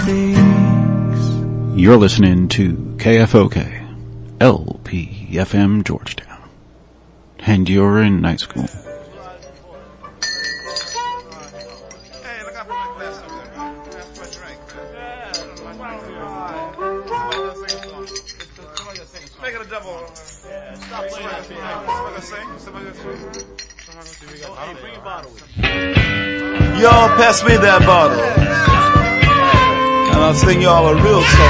You're listening to KFOK, LPFM Georgetown, and you're in night school. Make it a double. Stop playing that. Somebody bring a bottle. Y'all pass me that bottle. And I'll sing y'all a real song.